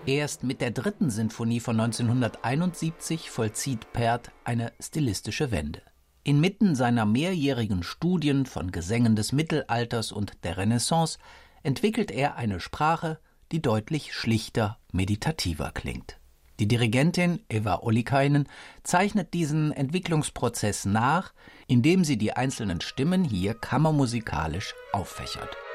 Erst mit der 3. Sinfonie von 1971 vollzieht Pärt eine stilistische Wende. Inmitten seiner mehrjährigen Studien von Gesängen des Mittelalters und der Renaissance entwickelt er eine Sprache, die deutlich schlichter, meditativer klingt. Die Dirigentin Eva Ollikainen zeichnet diesen Entwicklungsprozess nach, indem sie die einzelnen Stimmen hier kammermusikalisch auffächert.